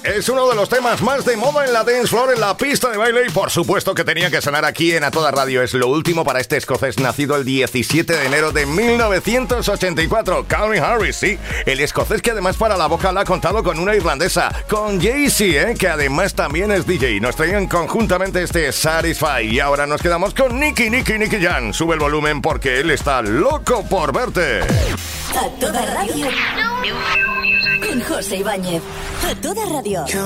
Es uno de los temas más de moda en la dance floor, en la pista de baile, y por supuesto que tenía que sonar aquí en A Toda Radio. Es lo último para este escocés nacido el 17 de enero de 1984, Calvin Harris, sí, el escocés que además para la vocal ha contado con una irlandesa, con Jay-Z, que además también es DJ. Nos traían conjuntamente este Satisfy y ahora nos quedamos con Nicky Jam. Sube el volumen porque él está loco por verte. A Toda Radio con José Ibáñez. A Toda Radio.